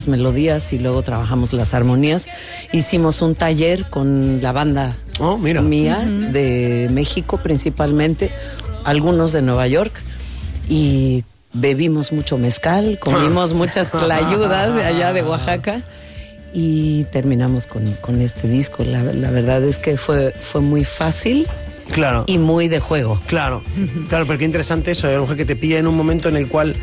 melodías y luego trabajamos las armonías. Hicimos un taller con la banda mía de México principalmente, algunos de Nueva York, y bebimos mucho mezcal, comimos muchas tlayudas de allá de Oaxaca y terminamos con este disco. La verdad es que fue muy fácil. Claro. Y muy de juego. Claro, claro, pero qué interesante eso, a lo mejor que te pilla en un momento en el cual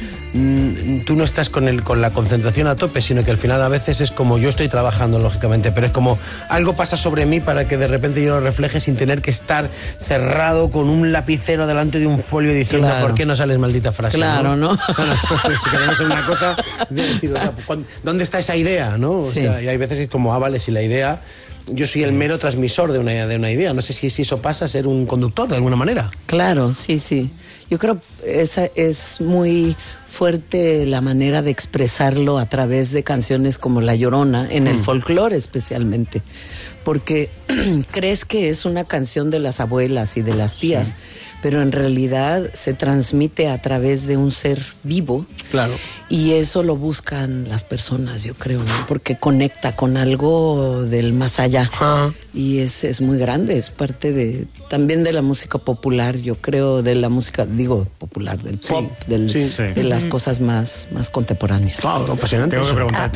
tú no estás con la concentración a tope, sino que al final a veces es como yo estoy trabajando, lógicamente, pero es como algo pasa sobre mí para que de repente yo lo refleje sin tener que estar cerrado con un lapicero delante de un folio diciendo ¿por qué no sales maldita frase? Claro, ¿no? Que debe ser una cosa de decir, o sea, ¿dónde está esa idea, no? O sea, y hay veces que es como, vale, si la idea... Yo soy el mero transmisor de una idea. No sé si eso pasa a ser un conductor de alguna manera. Claro, sí. Yo creo que esa es muy fuerte la manera de expresarlo a través de canciones como La Llorona, en el folclore especialmente. Porque crees que es una canción de las abuelas y de las tías, pero en realidad se transmite a través de un ser vivo. Claro. Y eso lo buscan las personas, yo creo, ¿no? Porque conecta con algo del más allá. Y es muy grande, es parte también de la música popular, yo creo, de la música, popular, del pop, de las cosas más contemporáneas. Wow, apasionante. Tengo que preguntar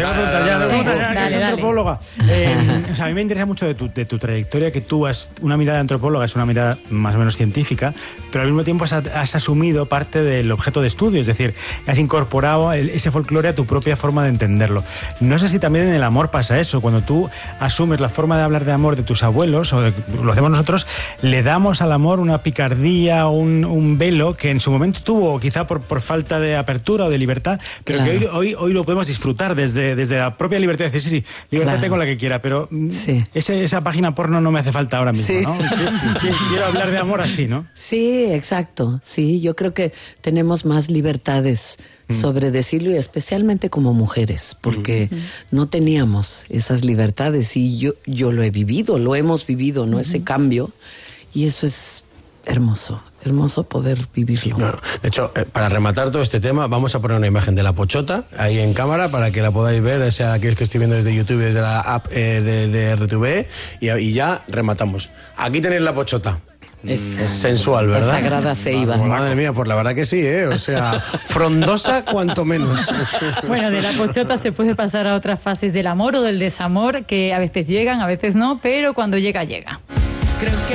ya, es antropóloga. O sea, a mí me interesa mucho de tu trayectoria, que tú has una mirada antropóloga, es una mirada más o menos científica, pero al mismo tiempo has asumido parte del objeto de estudio, es decir, has incorporado ese folclore a tu propia forma de entenderlo. No sé si también en el amor pasa eso, cuando tú asumes la forma de hablar de amor de tus abuelos, o lo hacemos nosotros, le damos al amor una picardía, un velo que en su momento tuvo, quizá por falta de apertura o de libertad, pero que hoy lo podemos disfrutar desde la propia libertad, de decir, sí, libertad con la que quiera, pero esa página porno no me hace falta ahora mismo, ¿no? Quiero hablar de amor así, ¿no? Sí, exacto, sí, yo creo que tenemos más libertades sobre decirlo, y especialmente como mujeres, porque no teníamos esas libertades, y yo lo he vivido, lo hemos vivido, ¿no? Ese cambio, y eso es hermoso poder vivirlo. Claro. De hecho, para rematar todo este tema, vamos a poner una imagen de la Pochota ahí en cámara para que la podáis ver, o sea, aquellos que estoy viendo desde YouTube, desde la app de RTV, y ya rematamos. Aquí tenéis la Pochota. Es sensual, ¿verdad? La sagrada ceiba. Madre mía, pues la verdad que sí, ¿eh? O sea, frondosa cuanto menos. Bueno, de la Pochota se puede pasar a otras fases del amor o del desamor, que a veces llegan, a veces no, pero cuando llega, llega.